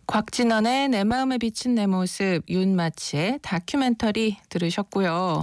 곽진원의 내 마음에 비친 내 모습, 윤마치의 다큐멘터리 들으셨고요.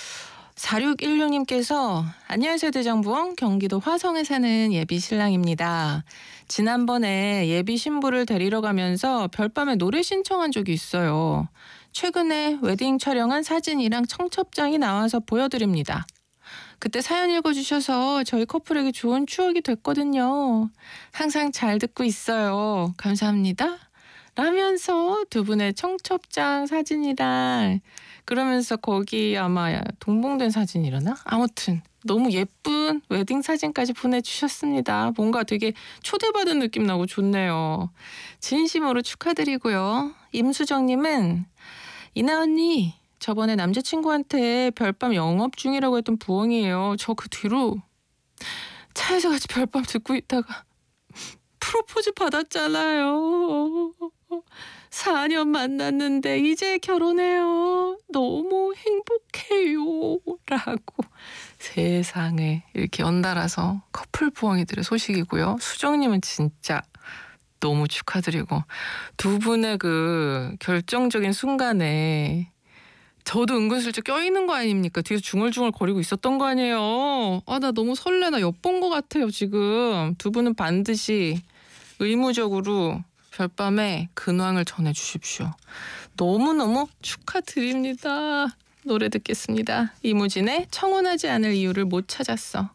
4616님께서 안녕하세요 대장부엉, 경기도 화성에 사는 예비 신랑입니다. 지난번에 예비 신부를 데리러 가면서 별밤에 노래 신청한 적이 있어요. 최근에 웨딩 촬영한 사진이랑 청첩장이 나와서 보여드립니다. 그때 사연 읽어주셔서 저희 커플에게 좋은 추억이 됐거든요. 항상 잘 듣고 있어요. 감사합니다. 라면서 두 분의 청첩장 사진이랑 그러면서 거기 아마 동봉된 사진이려나? 아무튼 너무 예쁜 웨딩 사진까지 보내주셨습니다. 뭔가 되게 초대받은 느낌 나고 좋네요. 진심으로 축하드리고요. 임수정님은 이나 언니, 저번에 남자친구한테 별밤 영업 중이라고 했던 부엉이에요. 저 그 뒤로 차에서 같이 별밤 듣고 있다가 프로포즈 받았잖아요. 4년 만났는데 이제 결혼해요. 너무 행복해요. 라고 세상에 이렇게 연달아서 커플 부엉이들의 소식이고요. 수정님은 진짜 너무 축하드리고 두 분의 그 결정적인 순간에 저도 은근슬쩍 껴있는 거 아닙니까? 뒤에서 중얼중얼 거리고 있었던 거 아니에요. 아, 나 너무 설레. 나 엿본 것 같아요 지금. 두 분은 반드시 의무적으로 별밤에 근황을 전해주십시오. 너무너무 축하드립니다. 노래 듣겠습니다. 이무진의 청혼하지 않을 이유를 못 찾았어.